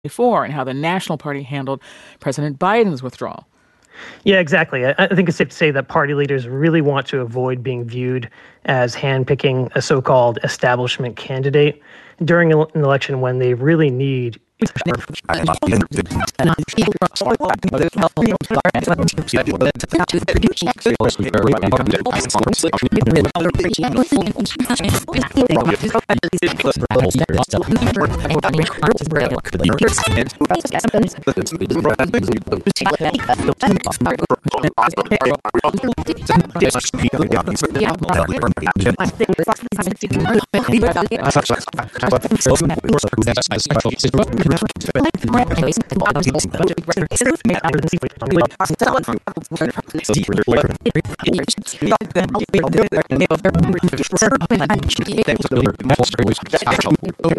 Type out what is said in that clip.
before and how the National Party handled President Biden's withdrawal. Yeah, exactly. I think it's safe to say that party leaders really want to avoid being viewed as handpicking a so-called establishment candidate during an election when they really need